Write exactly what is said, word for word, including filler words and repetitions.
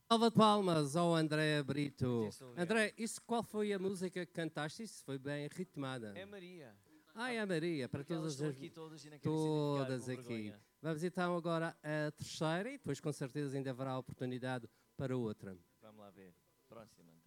Salva de palmas ao André Brito. André, isso, qual foi a música que cantaste? Isso foi bem ritmada. É Maria. Ah, é a Maria, para Porque elas todas as... estão aqui todas e não querem Todas se identificar com aqui. vergonha. Vamos então agora à terceira e depois com certeza ainda haverá oportunidade para outra. Vamos lá ver. Próxima.